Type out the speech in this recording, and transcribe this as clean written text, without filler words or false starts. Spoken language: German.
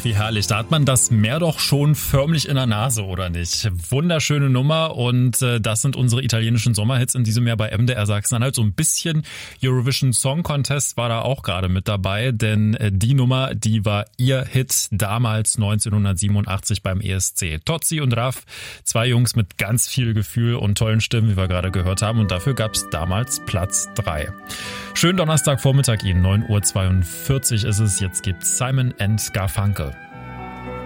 Ach, wie herrlich. Da hat man das Meer doch schon förmlich in der Nase, oder nicht? Wunderschöne Nummer und das sind unsere italienischen Sommerhits in diesem Jahr bei MDR Sachsen-Anhalt. So ein bisschen Eurovision Song Contest war da auch gerade mit dabei, denn die Nummer, die war ihr Hit damals 1987 beim ESC. Tozzi und Raf, zwei Jungs mit ganz viel Gefühl und tollen Stimmen, wie wir gerade gehört haben, und dafür gab es damals Platz 3. Schönen Donnerstagvormittag Ihnen, 9:42 Uhr ist es. Jetzt gibt's Simon & Garfunkel.